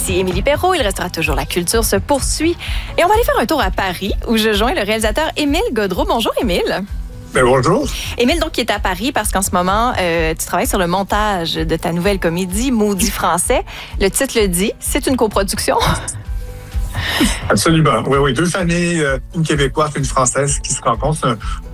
Ici Émilie Perrault, il restera toujours la culture se poursuit. Et on va aller faire un tour à Paris où je joins le réalisateur Émile Gaudreault. Bonjour Émile. Bonjour. Émile, donc, qui est à Paris parce qu'en ce moment, tu travailles sur le montage de ta nouvelle comédie Maudit français. Le titre le dit, c'est une coproduction. Absolument. Oui, deux familles, une québécoise et une française qui se rencontrent.